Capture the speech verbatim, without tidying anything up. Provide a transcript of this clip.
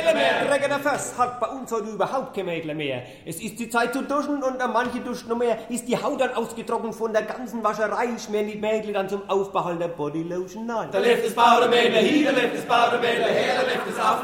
Mädel mehr. Träger Fass hat bei uns heute überhaupt keine Mädel mehr. Es ist die Zeit zu duschen und an manche duschen noch mehr. Ist die Haut dann ausgetrocknet von der ganzen Wascherei, schmieren die Mädel dann zum Aufbehalten der Bodylotion. Nein. Der Lift ist bau der Mädel hier, der Lift ist bau der Mädel her, der Lift ist auf